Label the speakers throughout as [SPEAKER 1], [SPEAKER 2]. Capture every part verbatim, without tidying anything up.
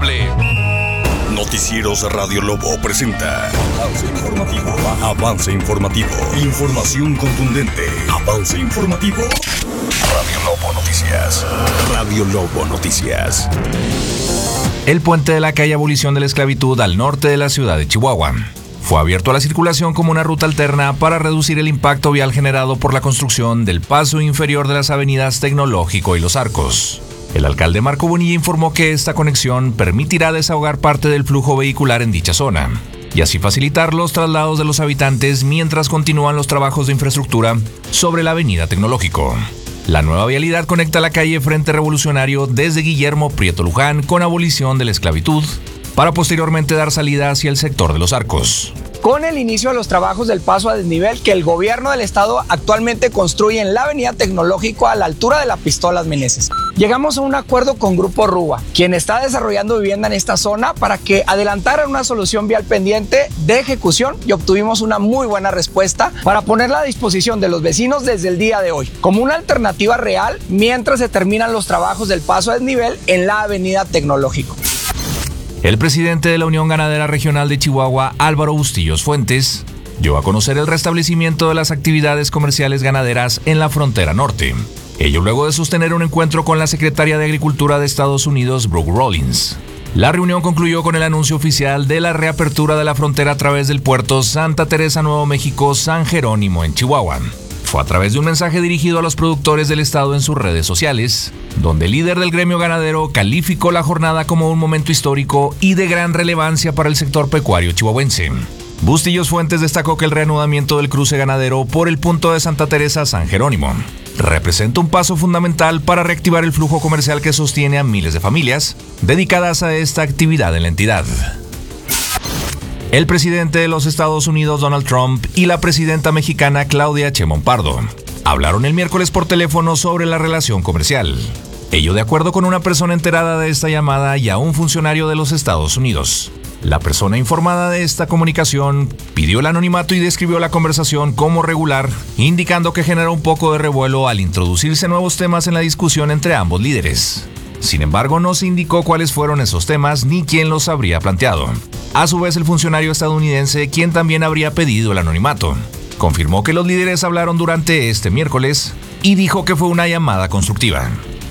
[SPEAKER 1] confiable.
[SPEAKER 2] Noticieros Radio Lobo presenta Avance Informativo. Avance Informativo. Información contundente. Avance Informativo. Radio Lobo Noticias. Radio Lobo Noticias.
[SPEAKER 3] El puente de la calle Abolición de la Esclavitud al norte de la ciudad de Chihuahua fue abierto a la circulación como una ruta alterna para reducir el impacto vial generado por la construcción del paso inferior de las avenidas Tecnológico y Los Arcos. El alcalde Marco Bonilla informó que esta conexión permitirá desahogar parte del flujo vehicular en dicha zona y así facilitar los traslados de los habitantes mientras continúan los trabajos de infraestructura sobre la avenida Tecnológico. La nueva vialidad conecta la calle Frente Revolucionario desde Guillermo Prieto Luján con Abolición de la Esclavitud para posteriormente dar salida hacia el sector de Los Arcos.
[SPEAKER 4] Con el inicio de los trabajos del paso a desnivel que el gobierno del estado actualmente construye en la avenida Tecnológico a la altura de la Pistolas Meneses, llegamos a un acuerdo con Grupo Rúa, quien está desarrollando vivienda en esta zona para que adelantaran una solución vial pendiente de ejecución y obtuvimos una muy buena respuesta para ponerla a disposición de los vecinos desde el día de hoy, como una alternativa real mientras se terminan los trabajos del paso a desnivel en la avenida Tecnológico.
[SPEAKER 3] El presidente de la Unión Ganadera Regional de Chihuahua, Álvaro Bustillos Fuentes, dio a conocer el restablecimiento de las actividades comerciales ganaderas en la frontera norte. Ello luego de sostener un encuentro con la secretaria de Agricultura de Estados Unidos, Brooke Rollins. La reunión concluyó con el anuncio oficial de la reapertura de la frontera a través del puerto Santa Teresa Nuevo México San Jerónimo en Chihuahua. Fue a través de un mensaje dirigido a los productores del estado en sus redes sociales, donde el líder del gremio ganadero calificó la jornada como un momento histórico y de gran relevancia para el sector pecuario chihuahuense. Bustillos Fuentes destacó que el reanudamiento del cruce ganadero por el punto de Santa Teresa San Jerónimo representa un paso fundamental para reactivar el flujo comercial que sostiene a miles de familias dedicadas a esta actividad en la entidad. El presidente de los Estados Unidos, Donald Trump, y la presidenta mexicana, Claudia Sheinbaum Pardo, hablaron el miércoles por teléfono sobre la relación comercial. Ello de acuerdo con una persona enterada de esta llamada y a un funcionario de los Estados Unidos. La persona informada de esta comunicación pidió el anonimato y describió la conversación como regular, indicando que generó un poco de revuelo al introducirse nuevos temas en la discusión entre ambos líderes. Sin embargo, no se indicó cuáles fueron esos temas ni quién los habría planteado. A su vez, el funcionario estadounidense, quien también habría pedido el anonimato, confirmó que los líderes hablaron durante este miércoles y dijo que fue una llamada constructiva.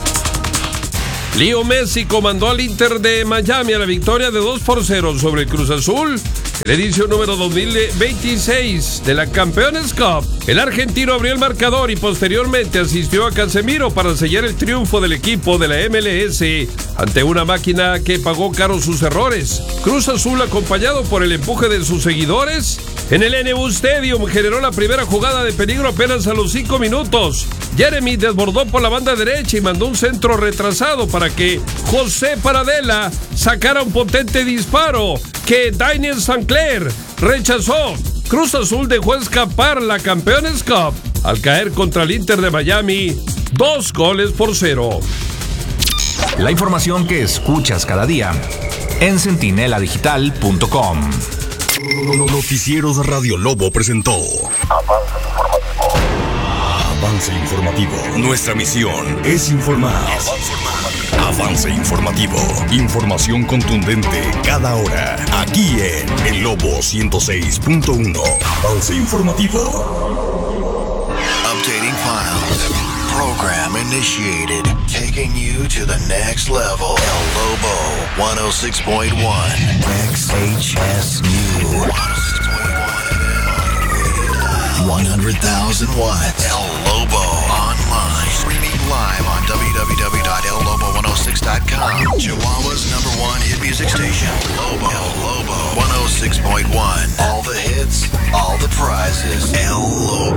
[SPEAKER 1] Leo Messi comandó al Inter de Miami a la victoria de dos por cero sobre el Cruz Azul en la edición número dos mil veintiséis de la Campeones Cup. El argentino abrió el marcador y posteriormente asistió a Casemiro para sellar el triunfo del equipo de la M L S ante una máquina que pagó caro sus errores. Cruz Azul, acompañado por el empuje de sus seguidores, en el N U Stadium generó la primera jugada de peligro apenas a los cinco minutos. Jeremy desbordó por la banda derecha y mandó un centro retrasado para que José Paradela sacara un potente disparo que Daniel Sinclair rechazó. Cruz Azul dejó escapar la Campeones Cup al caer contra el Inter de Miami dos goles por cero.
[SPEAKER 3] La información que escuchas cada día en centinela digital punto com.
[SPEAKER 2] Noticieros Radio Lobo presentó Avance Informativo. Avance Informativo. Nuestra misión es informar. Avance Informativo. Información contundente cada hora. Aquí en El Lobo ciento seis punto uno. Avance Informativo.
[SPEAKER 5] Updating files. Program initiated. Taking you to the next level. El Lobo one oh six point one. X H S U. one hundred thousand watts. El Lobo online. Streaming live on w w w dot el lobo one oh six dot com. Chihuahua's number one hit music station. Lobo. El Lobo one oh six point one. All the hits, all the prizes. El Lobo.